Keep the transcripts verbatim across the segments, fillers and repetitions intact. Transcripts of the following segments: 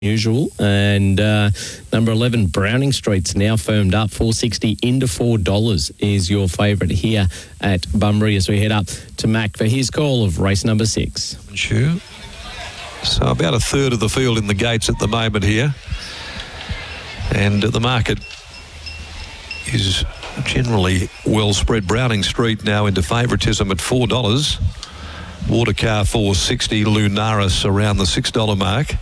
usual. And uh, number eleven, Browning Street's now firmed up. four sixty into four dollars is your favourite here at Bunbury as we head up to Mac for his call of race number six. Sure. So about a third of the field in the gates at the moment here. And the market is generally well spread. Browning Street now into favouritism at four dollars. Watercar four sixty, Lunaris around the six dollar mark.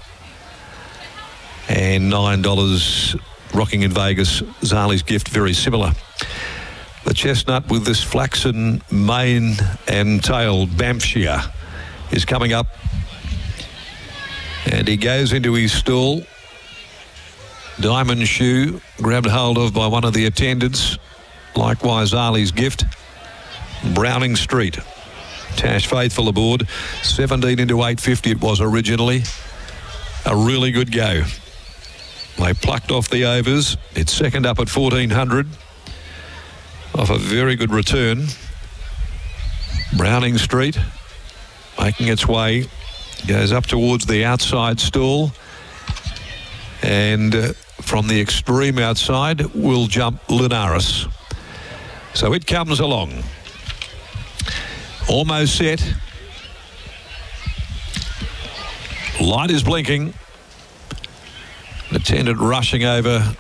And nine dollars Rocking in Vegas, Zali's Gift, very similar. The Chestnut with this flaxen mane and tail, Bampshire, is coming up. And he goes into his stall. Diamond Shoe, grabbed hold of by one of the attendants. Likewise, Zali's Gift. Browning Street. Tash Faithful aboard. seventeen into eight fifty it was originally. A really good go. They plucked off the overs. It's second up at fourteen hundred. Off a very good return. Browning Street making its way. Goes up towards the outside stall. And uh, from the extreme outside will jump Lunaris. So it comes along. Almost set. Light is blinking. Attendant rushing over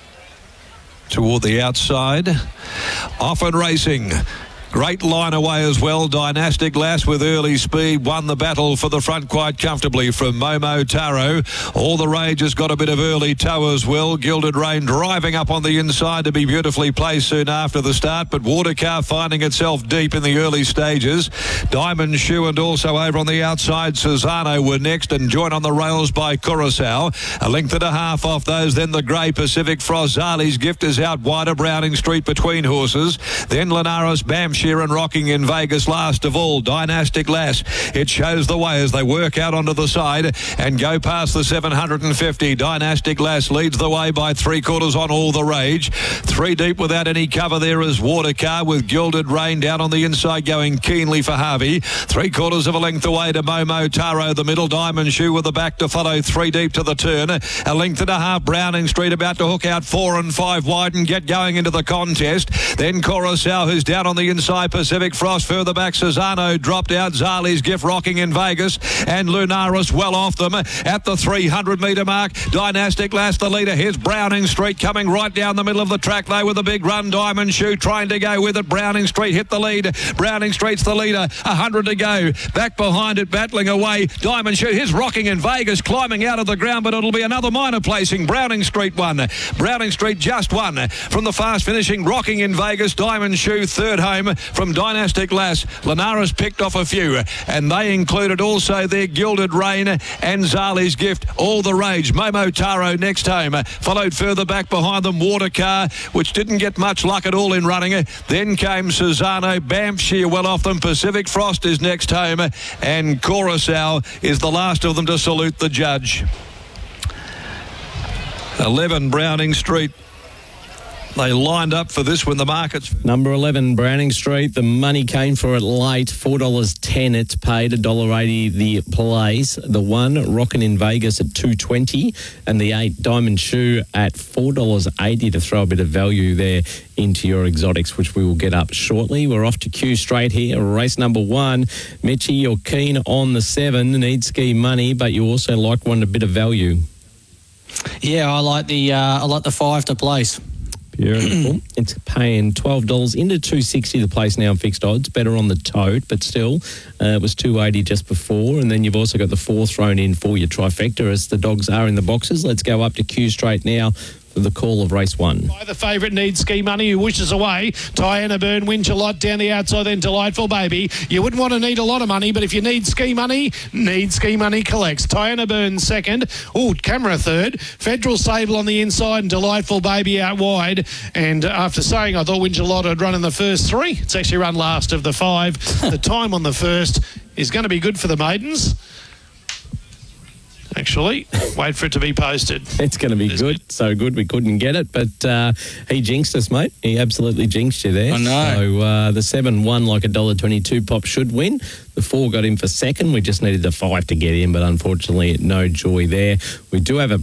toward the outside. Off and racing. Great line away as well. Dynastic Lass with early speed won the battle for the front quite comfortably from Momo Taro. All the Rage has got a bit of early tow as well. Gilded Rain driving up on the inside to be beautifully placed soon after the start, but Watercar finding itself deep in the early stages. Diamond Shoe and also over on the outside Susano were next and joined on the rails by Curacao. A length and a half off those. Then the grey Pacific Frost. Zali's Gift is out wider. Browning Street between horses. Then Lunaris, Bampshire and Rocking in Vegas last of all. Dynastic Lass. It shows the way as they work out onto the side and go past the seven hundred fifty. Dynastic Lass leads the way by three quarters on All the Rage. Three deep without any cover there is Watercar with Gilded Rain down on the inside going keenly for Harvey. Three quarters of a length away to Momo Taro. The middle Diamond Shoe with the back to follow. Three deep to the turn. A length and a half. Browning Street about to hook out four and five wide and get going into the contest. Then Curacao who's down on the inside. Pacific Frost further back. Susano dropped out. Zali's Gift Rocking in Vegas and Lunaris well off them at the three hundred metre mark. Dynastic Lass the leader. Here's Browning Street coming right down the middle of the track though with a big run. Diamond Shoe trying to go with it. Browning Street hit the lead. Browning Street's the leader. A hundred to go. Back behind it battling away. Diamond Shoe. Here's Rocking in Vegas climbing out of the ground, but it'll be another minor placing. Browning Street won. Browning Street just won from the fast finishing Rocking in Vegas. Diamond Shoe third home from Dynastic Lass. Lunaris picked off a few, and they included also their Gilded Rain and Zali's Gift. All the Rage. Momo Taro next home. Followed further back behind them Watercar, which didn't get much luck at all in running. Then came Susano. Bampshire well off them. Pacific Frost is next home, and Curacao is the last of them to salute the judge. eleven Browning Street. They lined up for this when the market's... Number eleven, Browning Street. The money came for it late. four dollars ten it's paid. one dollar eighty the place. The one, Rockin' in Vegas at two twenty. And the eight, Diamond Shoe at four dollars eighty to throw a bit of value there into your exotics, which we will get up shortly. We're off to Q Straight here. Race number one. Mitchie, you're keen on the seven. Need ski money, but you also like one a bit of value. Yeah, I like the, uh, I like the five to place. Beautiful. It's paying twelve dollars into two sixty the place now in fixed odds. Better on the tote, but still, uh, it was two eighty just before. And then you've also got the four thrown in for your trifecta as the dogs are in the boxes. Let's go up to Q Straight now for the call of race one. The favourite Needs Ski Money who wishes away. Diana Byrne wins a lot down the outside, then Delightful Baby. You wouldn't want to need a lot of money, but if you need ski money, Need Ski Money collects. Diana Byrne second. Oh, Camera third. Federal Sable on the inside and Delightful Baby out wide. And after saying I thought Wingelot had run in the first three, it's actually run last of the five. The time on the first is going to be good for the maidens. Actually, wait for it to be posted. It's going to be good. good. So good we couldn't get it, but uh, he jinxed us, mate. He absolutely jinxed you there. I know. So uh, the seven won like a one dollar twenty-two pop should win. The four got in for second. We just needed the five to get in, but unfortunately no joy there. We do have a